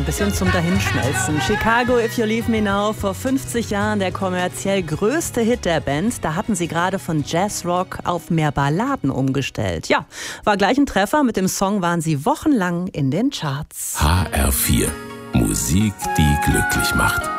bisschen zum Dahinschmelzen. Chicago, If You Leave Me Now, vor 50 Jahren der kommerziell größte Hit der Band. Da hatten sie gerade von Jazzrock auf mehr Balladen umgestellt. Ja, war gleich ein Treffer. Mit dem Song waren sie wochenlang in den Charts. HR4. Musik, die glücklich macht.